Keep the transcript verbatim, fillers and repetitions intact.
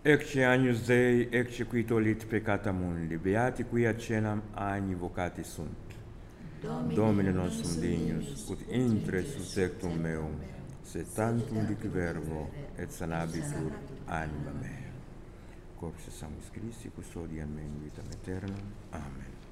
Ecce agnus Dei, ecce qui tolit peccata mundi, beati qui accenam agni vocati sunt. Domine nostrum dignus, ut intre subsectum meum, se tantum dic verbo, et sanabitur anima mea. Corpus Sanctus Christi, custodiam me in vitam aeternam. Amen.